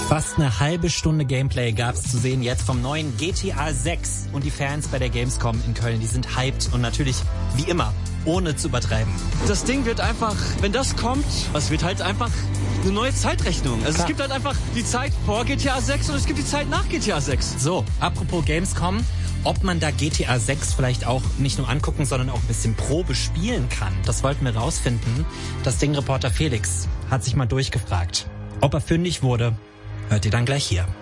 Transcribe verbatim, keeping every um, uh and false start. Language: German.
Fast eine halbe Stunde Gameplay gab's zu sehen jetzt vom neuen G T A sechs. Und die Fans bei der Gamescom in Köln, die sind hyped und natürlich, wie immer, ohne zu übertreiben. Das Ding wird einfach, wenn das kommt, es wird halt einfach eine neue Zeitrechnung. Also Klar. Es gibt halt einfach die Zeit vor G T A sechs und es gibt die Zeit nach G T A sechs. So, apropos Gamescom, ob man da G T A sechs vielleicht auch nicht nur angucken, sondern auch ein bisschen Probe spielen kann, das wollten wir rausfinden. Das Ding-Reporter Felix hat sich mal durchgefragt. Ob er fündig wurde, hört ihr dann gleich hier.